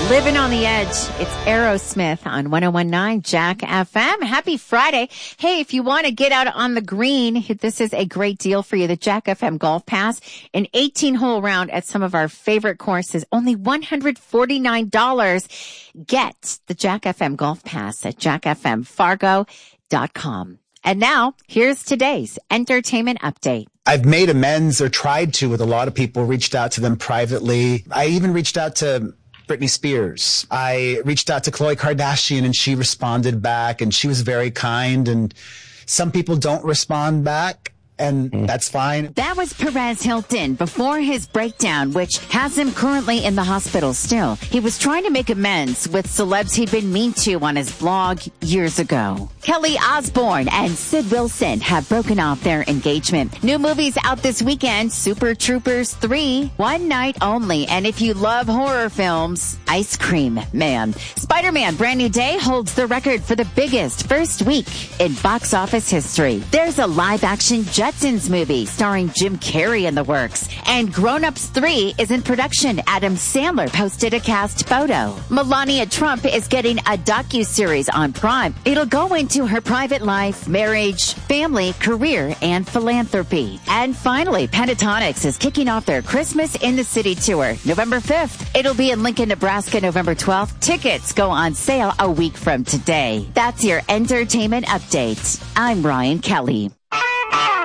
Living on the Edge. It's Aerosmith on 101.9 Jack FM. Happy Friday. Hey, if you want to get out on the green, this is a great deal for you. The Jack FM Golf Pass, an 18-hole round at some of our favorite courses, only $149. Get the Jack FM Golf Pass at jackfmfargo.com. And now, here's today's entertainment update. I've made amends, or tried to, with a lot of people, reached out to them privately. I even reached out to Britney Spears. I reached out to Khloe Kardashian, and she responded back, and she was very kind. And some people don't respond back, and that's fine. That was Perez Hilton before his breakdown, which has him currently in the hospital still. He was trying to make amends with celebs he'd been mean to on his blog years ago. Kelly Osbourne and Sid Wilson have broken off their engagement. New movies out this weekend, Super Troopers 3, one night only. And if you love horror films, Ice Cream Man. Spider-Man Brand New Day holds the record for the biggest first week in box office history. There's a live-action Jetsons movie starring Jim Carrey in the works. And Grown Ups 3 is in production. Adam Sandler posted a cast photo. Melania Trump is getting a docuseries on Prime. It'll go into her private life, marriage, family, career, and philanthropy. And finally, Pentatonix is kicking off their Christmas in the City tour November 5th. It'll be in Lincoln, Nebraska, November 12th. Tickets go on sale a week from today. That's your entertainment update. I'm Ryan Kelly.